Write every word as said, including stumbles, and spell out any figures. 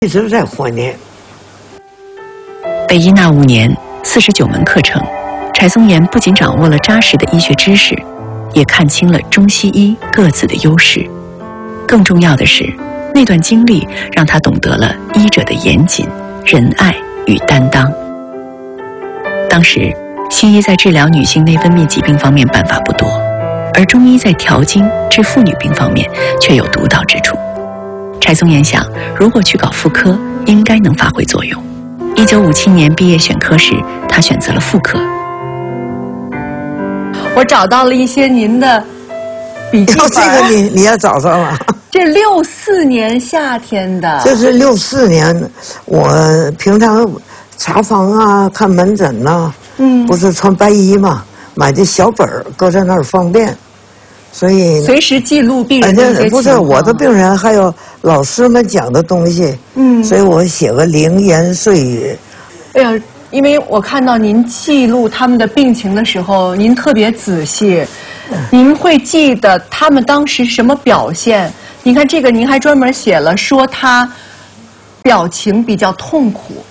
一直在怀念。 北医那五年，四十九门课程，柴松岩不仅掌握了扎实的医学知识，也看清了中西医各自的优势。更重要的是，那段经历让他懂得了医者的严谨、仁爱与担当。当时，西医在治疗女性内分泌疾病方面办法不多，而中医在调经、治妇女病方面却有独到之处。柴松岩想，如果去搞妇科，应该能发挥作用。一九五七年毕业选科时，他选择了妇科。 我找到了一些您的笔记本， 这个你你也找着了。 这六四年夏天的， 这是六四年，我平常查房啊、看门诊呐、啊，嗯，不是穿白衣嘛，买的小本儿搁在那儿方便，所以随时记录病人的一些情况。 不是我的病人，还有老师们讲的东西，嗯，所以我写个零言碎语。 哎呀，因为我看到您记录他们的病情的时候，您特别仔细，您会记得他们当时什么表现。你看这个，您还专门写了说他表情比较痛苦。